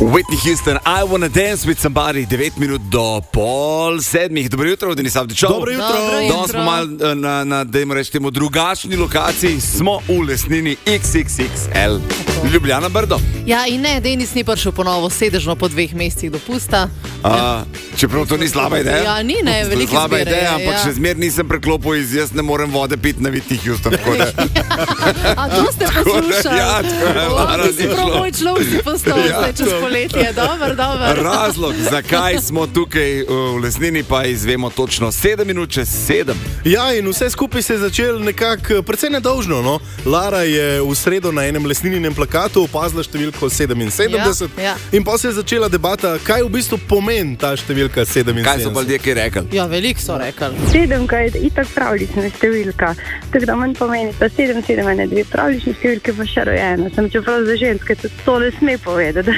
Whitney Houston, I Wanna Dance With Somebody, 9 minut do 6:30. Dobro jutro, Denis Avdićov. Dobro jutro. Danes smo malo na dajmo reči temu drugačni lokaciji, smo v lesnini XXXL Ljubljana Brdo. Ja, in ne, Denis ni prišel ponovo sedežno po 2 mesecih dopusta. Čeprav to ni slaba ideja. Ja, ni, ne, veliko slaba izbire, ideja, ampak še zmer nisem preklopil iz jaz ne morem vode piti na Whitney Houston. A to ste poslušali? Ja, tako je. Ti si prav moj človek si postal zdaj čez poletje. Dobar. Razlog, zakaj smo tukaj v lesnini, pa izvemo točno 7 minut čez 7. Ja, in vse skupaj se je začelo nekako precej nedolžno. No? Lara je v sredo na enem lesnininem plakatu opazila številko 77 Ja. in pa se je začela debata, kaj v bistvu pomeni ta številka 77. Kaj so pa ljudje kaj rekli? Ja, veliko so rekli. 7 je itak pravlična številka, tako da manj pomeni, da 7 je dve pravlični številke pa še rojena. Sem čeprav za ženske to ne sme povedati.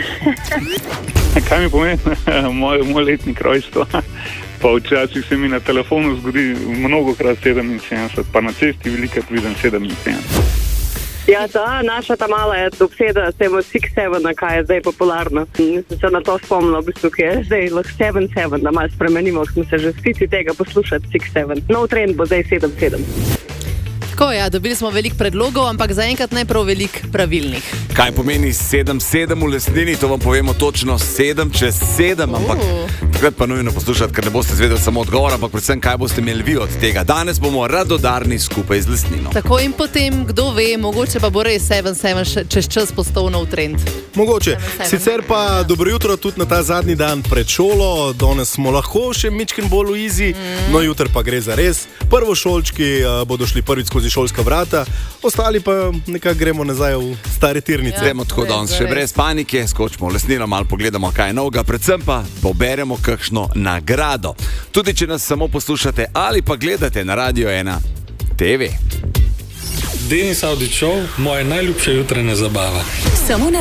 Kaj mi pomeni moj letnik rojstva? Pa včasih se mi na telefonu zgodi mnogokrat 77, pa na cesti velikrat vidim 77. Ja, naša ta mala je obseda s tem 6-7, kaj je zdaj popularno. Nisem se na to spomnila, v bistvu, ki je zdaj lahko 7-7, da malo spremenimo, smo se že stici tega poslušati 6-7. Nov trend bo zdaj 7-7. Tako ja, dobili smo veliko predlogov, ampak zaenkrat ne prav veliko pravilnih. Kaj pomeni 7-7 v lesnini, to vam povemo točno 7 čez 7, ampak takrat pa nujno poslušati, ker ne boste zvedeli samo odgovor, ampak predvsem kaj boste imeli vi od tega. Danes bomo radodarni skupaj z lesnino. Tako in potem, kdo ve, mogoče pa bo res 7-7 čez čas postal nov trend. Mogoče. 7-7. Sicer pa dobro jutro tudi na ta zadnji dan pred šolo. Danes smo lahko še mičken bolj v izi, no jutr pa gre za res. Prvošolčki bodo šli prvič skozi šolska vrata, ostali pa nekako gremo nazaj v stare tirnice. Gremo tako danes še brez panike, skočimo v lesnino, malo pogledamo, kaj je novega, predvsem pa poberemo kakšno nagrado. Tudi če nas samo poslušate ali pa gledate na Radio 1 TV. Denis Avdićov, moja najljubša jutranja zabava. Samo na